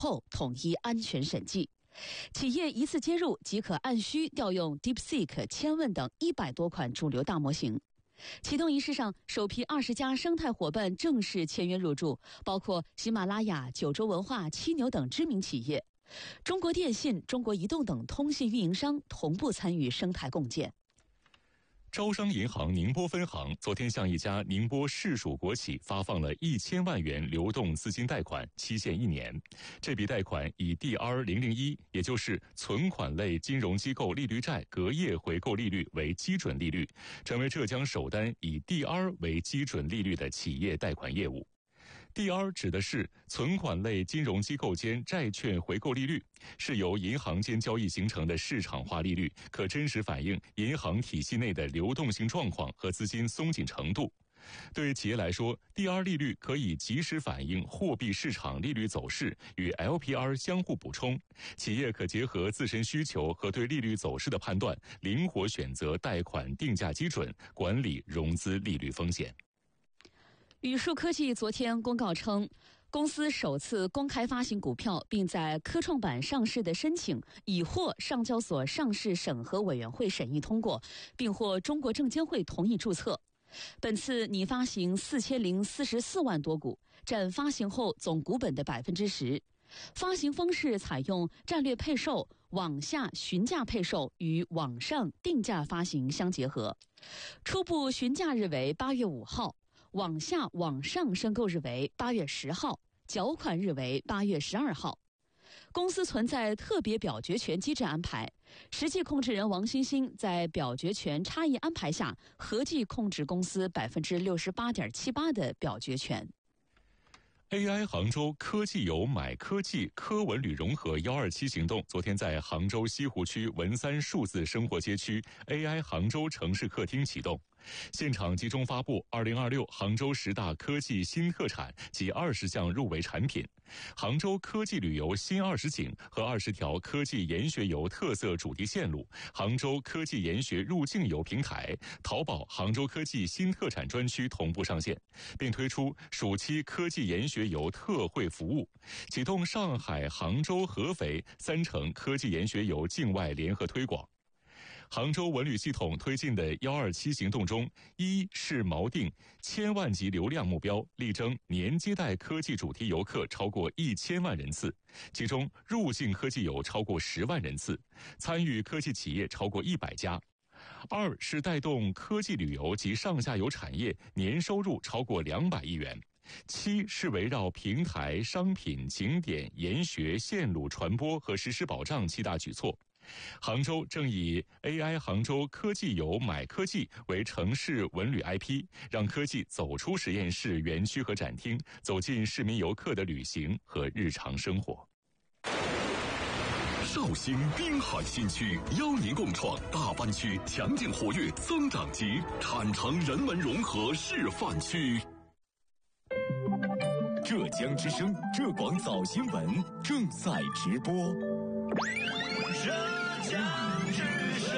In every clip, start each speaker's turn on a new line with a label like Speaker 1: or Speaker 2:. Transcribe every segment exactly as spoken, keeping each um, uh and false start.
Speaker 1: 后统一安全审计。企业一次接入即可按需调用 DeepSeek、千问等一百多款主流大模型。启动仪式上，首批二十家生态伙伴正式签约入驻，包括喜马拉雅、九州文化、七牛等知名企业。中国电信、中国移动等通信运营商同步参与生态共建。
Speaker 2: 招商银行宁波分行昨天向一家宁波市属国企发放了一千万元流动资金贷款，期限一年。这笔贷款以 D R 零零一，也就是存款类金融机构利率债隔夜回购利率为基准利率，成为浙江首单以 D R 为基准利率的企业贷款业务。D R 指的是存款类金融机构间债券回购利率，是由银行间交易形成的市场化利率，可真实反映银行体系内的流动性状况和资金松紧程度。对企业来说 ，D R 利率可以及时反映货币市场利率走势，与 L P R 相互补充。企业可结合自身需求和对利率走势的判断，灵活选择贷款定价基准，管理融资利率风险。
Speaker 1: 宇树科技昨天公告称，公司首次公开发行股票并在科创板上市的申请已获上交所上市审核委员会审议通过，并获中国证监会同意注册。本次拟发行四千零四十四万多股，占发行后总股本的百分之十。发行方式采用战略配售、网下询价配售与网上定价发行相结合。初步询价日为八月五号。网下网上申购日为八月十号，缴款日为八月十二号。公司存在特别表决权机制安排，实际控制人王欣欣在表决权差异安排下，合计控制公司百分之六十八点七八的表决权。
Speaker 2: A I 杭州科技游买科技科文旅融合幺二七行动昨天在杭州西湖区文三数字生活街区 A I 杭州城市客厅启动，现场集中发布二零二六杭州十大科技新特产及二十项入围产品，杭州科技旅游新二十景和二十条科技研学游特色主题线路，杭州科技研学入境游平台，淘宝杭州科技新特产专区同步上线，并推出暑期科技研学游特惠服务，启动上海、杭州、合肥三城科技研学游境外联合推广。杭州文旅系统推进的幺二七行动中，一是锚定千万级流量目标，力争年接待科技主题游客超过一千万人次，其中入境科技游超过十万人次，参与科技企业超过一百家。二是带动科技旅游及上下游产业年收入超过两百亿元。七是围绕平台、商品、景点、研学、线路传播和实施保障七大举措。杭州正以 A I 杭州科技游买科技为城市文旅 I P， 让科技走出实验室、园区和展厅，走进市民游客的旅行和日常生活。
Speaker 3: 绍兴滨海新区邀您共创大湾区强劲活跃增长极产城人文融合示范区。浙江之声浙广早新闻正在直播。
Speaker 4: 浙江之声。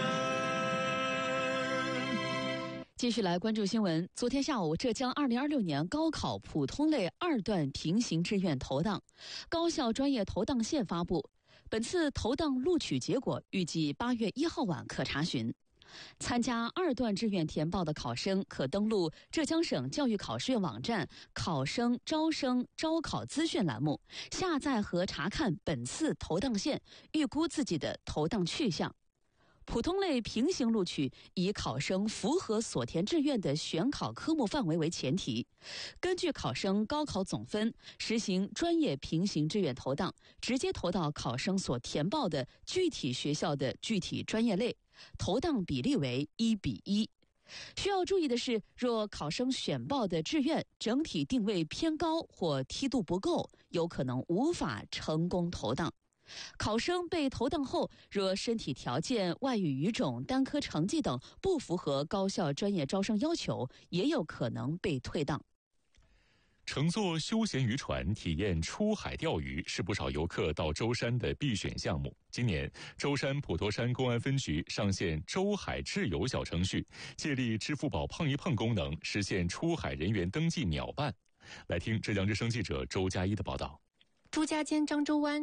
Speaker 1: 继续来关注新闻。昨天下午，浙江二零二六年高考普通类二段平行志愿投档，高校专业投档线发布。本次投档录取结果预计八月一号晚可查询。参加二段志愿填报的考生可登录浙江省教育考试院网站考生招生招考资讯栏目，下载和查看本次投档线，预估自己的投档去向。普通类平行录取以考生符合所填志愿的选考科目范围为前提，根据考生高考总分实行专业平行志愿投档，直接投到考生所填报的具体学校的具体专业类，投档比例为一比一。需要注意的是，若考生选报的志愿整体定位偏高或梯度不够，有可能无法成功投档。考生被投档后，若身体条件、外语语种、单科成绩等不符合高校专业招生要求，也有可能被退档。
Speaker 2: 乘坐休闲渔船体验出海钓鱼是不少游客到舟山的必选项目。今年，舟山普陀山公安分局上线舟海智游小程序，借力支付宝碰一碰功能，实现出海人员登记秒办。来听浙江之声记者周佳一的报道。
Speaker 5: 朱家尖漳州湾